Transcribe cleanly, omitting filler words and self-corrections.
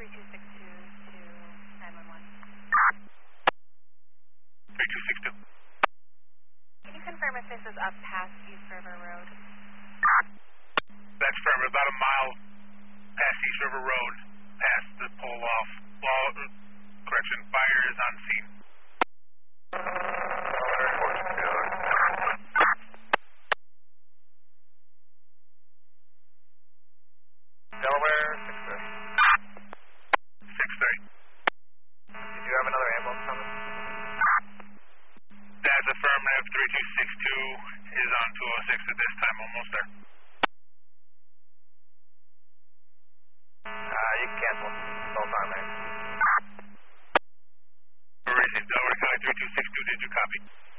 3262 to 911. 3262. Can you confirm if this is up past East River Road? That's from about a mile past East River Road, past the pull-off. Correction, fire is on scene. Delaware, 6-3. 6-3. Did you have another ambulance coming? That's affirmative. 3262 is on 206 at this time, almost there. You can cancel. Both on there. Received. Delaware County 3262, did you copy?